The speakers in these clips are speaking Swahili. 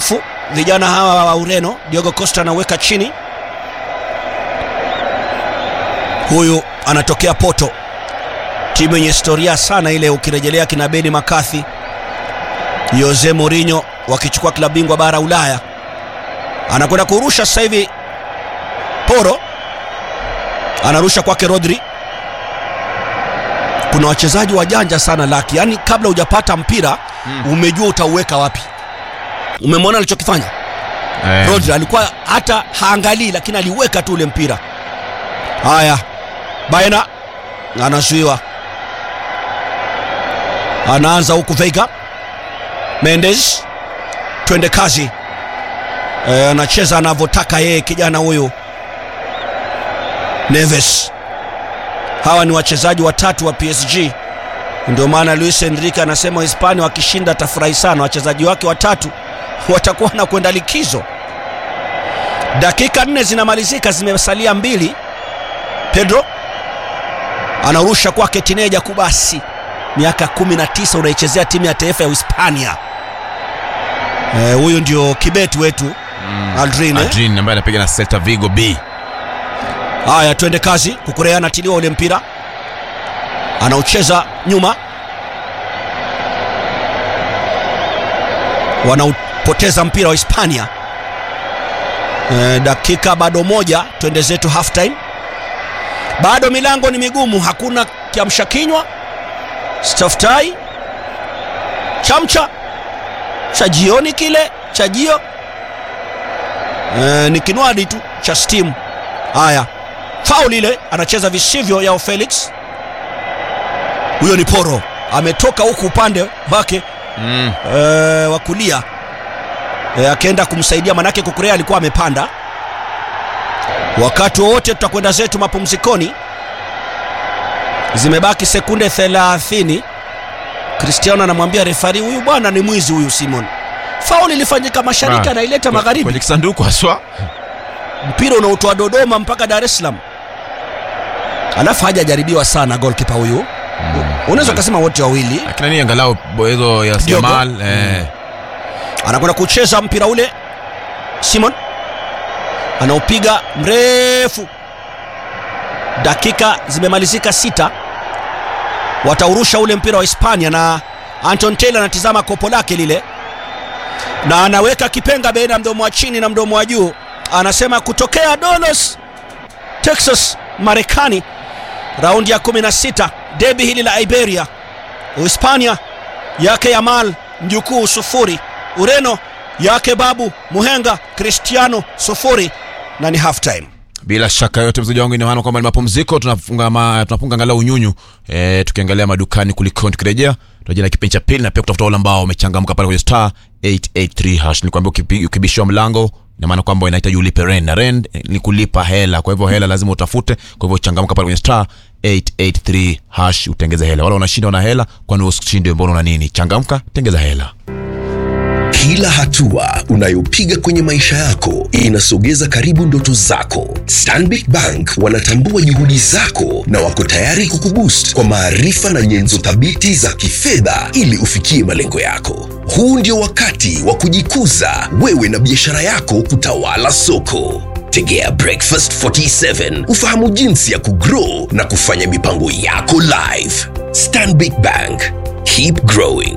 mrefu vijana hawa wa Ureno. Diogo Costa anaweka chini. Huyu anatokea Porto, timu yenye historia sana ile, ukirejelea kina Beni McCarthy, Jose Mourinho wakichukua klabu bingwa bara Ulaya. Anakwenda kurusha sasa hivi. Poro anarusha kwake Rodri. Kuna wachezaji wajanja sana Laki, yani kabla hujapata mpira umejua utauweka wapi. Umemwona alichokifanya Rodri? Alikuwa hata haangalii, lakini aliweka tu ule mpira. Haya, Baena anazuiwa. Anaanza huku Veiga. Mendes, twende kazi. Anacheza anavyotaka yeye kijana huyu Neves. Hawa ni wachezaji watatu wa PSG. Ndio maana Luis Enrique anasema Hispania wakishinda atafurahi sana. Wachezaji wake watatu watakuwa na kwenda likizo. Dakika 4 zinamalizika, zimesalia 2. Pedro anarusha kwake Tineja Kubasi. Miaka 19 unaichezea timu ya taifa ya Hispania. Huyu ndio kibetu wetu Aldrin ambaye anapiga na Celta Vigo B. Haya, twende kazi. Kukurea anatiliwa ule mpira, anaucheza nyuma, wanaupoteza mpira wa Hispania. Dakika bado 1, twende zetu half time. Bado milango ni migumu, hakuna kiamsha kinywa, staftai, chamcha cha jioni, kile chajio ni kinwadi tu cha steam. Haya, foul ile, anacheza visivyo yao Felix. Huyo ni Poro, ametoka huku upande wake wa kulia, akaenda kumsaidia, manake Kukurea alikuwa amepanda. Wakati wote tutakwenda zetu mapumzikoni. Zimebaki sekunde 30. Cristiano anamwambia refari, huyu bwana ni mwizi huyu Simon. Foul ilifanyika mashariki na ileta magharibi. Kwenye kisanduku haswa. Mpira unaotoa Dodoma mpaka Dar es Salaam. Alafu hajajaribiwa sana goalkeeper huyu. Unaweza kusema wote wawili. Lakini nani angalau boezo ya Jamal anakwenda kucheza mpira ule. Simon anaupiga mrefu. Dakika zimemalizika 6. Wataurusha ule mpira wa Hispania, na Anton Taylor anatizama kopo lake lile, na anaweka kipenga baina mdomo wa chini na mdomo wa juu. Anasema kutokea Dallas, Texas, Marekani, raundi ya 16, derby hili la Iberia. Hispania yake Yamal mjukuu 0, Ureno yake babu Muhenga Cristiano 0, na ni half time. Bila shaka yote mzee wangu, inaona kwamba ni mapumziko, tunafunga angalau unyunyu, tukiangalia madukani kuliko tukirejea tunaje na kipindi cha pili, na pia kutafuta wale ambao wamechangamka pale kwenye star 883#. Nikwambia ukibishwa mlango ina maana kwamba unahitaji ulipe rent, na rent ni kulipa hela. Kwa hivyo hela lazima utafute. Kwa hivyo changamka pale kwenye star 883#, utengeze hela. Wala unashinda una hela, kwani usishinde mbona una nini? Changamka, tengeza hela. Kila hatua unayopiga kwenye maisha yako inasogeza karibu ndoto zako. Stanbic Bank wanatambua juhudi zako na wako tayari kukuboost kwa maarifa na nyenzo thabiti za kifedha ili ufikie malengo yako. Huu ndio wakati wa kujikuza wewe na biashara yako kutawala soko. Tegea Breakfast 47 ufahamu jinsi ya kugrow na kufanya mipango yako live. Stanbic Bank, keep growing.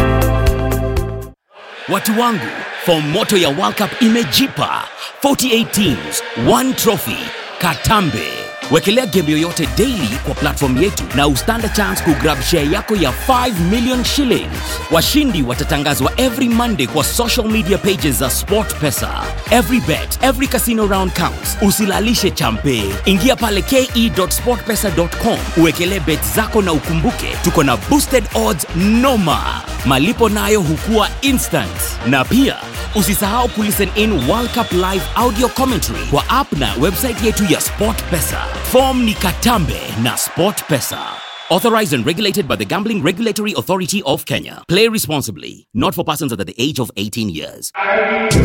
Watu wangu, form moto ya World Cup imejipa. 48 teams, 1 trophy, Katambe. Wekelea game yoyote daily kwa platform yetu na ustand a chance kugrab share yako ya 5 million shillings. Washindi watatangazwa every Monday kwa social media pages za SportPesa. Every bet, every casino round counts. Usilalishe champe. Ingia pale ke.sportpesa.com, uwekelee bet zako na ukumbuke tuko na boosted odds noma. Malipo nayo hukua instant. Na pia usisahau kulisten in World Cup live audio commentary kwa app na website yetu ya SportPesa. Form ni Katambe na SportPesa. Authorized and regulated by the Gambling Regulatory Authority of Kenya. Play responsibly. Not for persons under the age of 18 years.